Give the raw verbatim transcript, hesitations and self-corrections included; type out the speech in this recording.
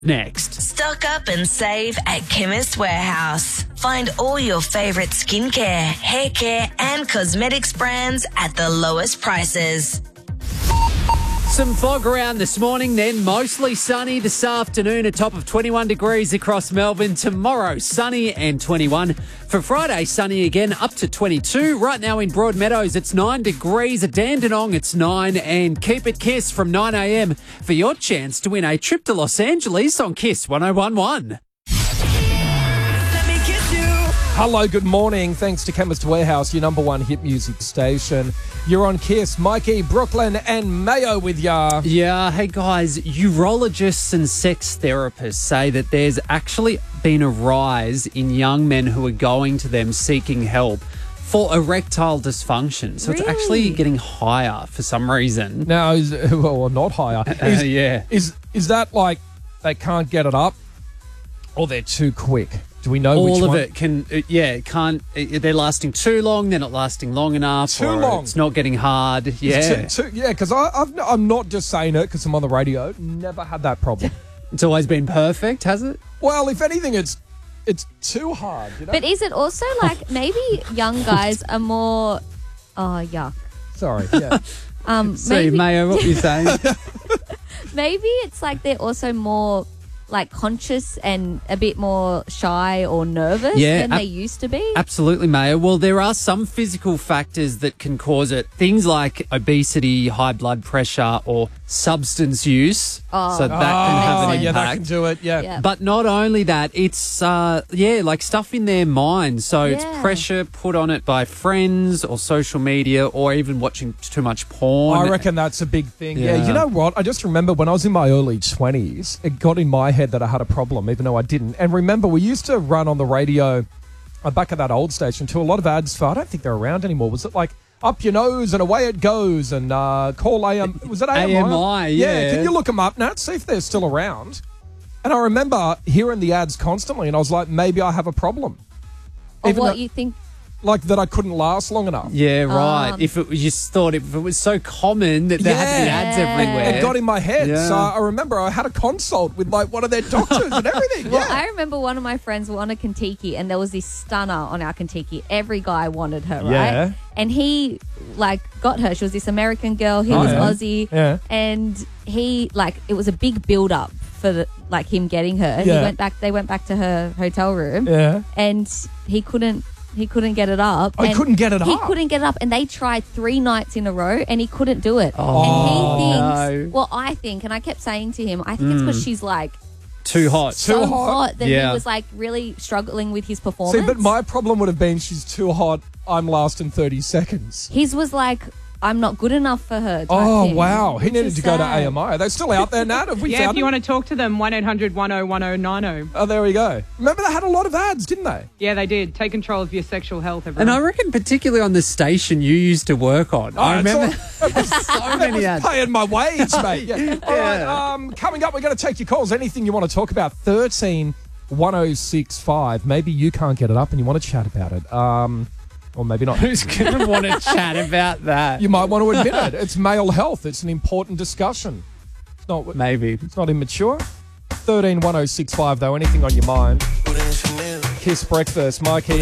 Next. Stock up and save at Chemist Warehouse. Find all your favourite skincare, hair care and cosmetics brands at the lowest prices. Some fog around this morning, then mostly sunny this afternoon, a top of twenty-one degrees across Melbourne. Tomorrow, sunny and twenty-one. For Friday, sunny again, up to twenty-two. Right now in Broadmeadows, it's nine degrees. At Dandenong, it's nine. And keep it Kiss from nine a.m. for your chance to win a trip to Los Angeles on Kiss one oh one one. Hello, good morning. Thanks to Chemist Warehouse, your number one hit music station. You're on Kiss. Mikey, Brooklyn and Mayo with ya. Yeah, hey guys, urologists and sex therapists say that there's actually been a rise in young men who are going to them seeking help for erectile dysfunction. So Really? it's actually getting higher for some reason. Now, is, well, not higher. Is, Uh, yeah. Is, is that like they can't get it up or they're too quick? Do we know which All of one? it can, uh, yeah, it can't, uh, they're lasting too long, they're not lasting long enough. Too or long. It's not getting hard. It's Yeah. too- too- yeah, because I've, I'm not just saying it because I'm on the radio. Never had that problem. It's always been perfect, has it? Well, if anything, it's it's too hard. You know? But is it also like maybe young guys are more? Oh yuck. Sorry. Yeah. Um, Sorry, maybe, Mayo, what were you saying? maybe it's like they're also more like conscious and a bit more shy or nervous Yeah, than ab- they used to be. Absolutely, Mayo. Well, there are some physical factors that can cause it. Things like obesity, high blood pressure, or substance use. Oh, so that can have Oh, an yeah, that impact. can do it. Yeah. Yeah. But not only that, it's, uh, yeah, like stuff in their mind. So it's Yeah. pressure put on it by friends or social media or even watching too much porn. I reckon that's a big thing. Yeah. Yeah. You know what? I just remember when I was in my early twenties, it got in my head that I had a problem, even though I didn't. And remember, we used to run on the radio uh, back at that old station to a lot of ads for, I don't think they're around anymore. Was it like Up Your Nose and Away It Goes and uh, Call A M? Was it A M I? A M I, yeah. Can you look them up, Nat? See if they're still around. And I remember hearing the ads constantly, and I was like, maybe I have a problem. Or Even what though- you think? like that I couldn't last long enough. Yeah, right. Um, if it, you just thought if it was so common that there had to be ads Yeah. everywhere. It got in my head. Yeah. So I remember I had a consult with like one of their doctors and everything. Well, yeah. I remember one of my friends wanted Kentucky, and there was this stunner on our Kentucky. Every guy wanted her, right? Yeah. And he like got her. She was this American girl. He Oh, was yeah. Aussie. Yeah. And he like it was a big build up for the, like him getting her. Yeah. He went back. They went back to her hotel room. Yeah. And he couldn't. He couldn't get it up. Oh, he And couldn't get it he up? couldn't get it up, and they tried three nights in a row, and he couldn't do it. Oh, and he thinks, no. well, I think, and I kept saying to him, I think it's because she's like Too hot. so Too hot? hot that Yeah. he was like really struggling with his performance. See, but my problem would have been she's too hot. I'm lasting thirty seconds. His was like, I'm not good enough for her. type Oh, thing, wow. He which needed is to go to sad. A M I. Are they still out there, Nat? Have we Yeah, found if you them? want to talk to them, one eight hundred one oh one oh nine oh. Oh, there we go. Remember they had a lot of ads, didn't they? Yeah, they did. Take control of your sexual health, everyone. And I reckon particularly on the station you used to work on. I Oh, it's remember all- it was so many ads. paying my wage, mate. Yeah. All right, Yeah. um, coming up, we're going to take your calls. Anything you want to talk about, thirteen one oh six five. Maybe you can't get it up and you want to chat about it. Um, or maybe not. Who's going to want to chat about that? You might want to admit it. It's male health. It's an important discussion. It's not, Maybe. it's not immature. thirteen one oh six five, though. Anything on your mind? Kiss Breakfast. Mikey.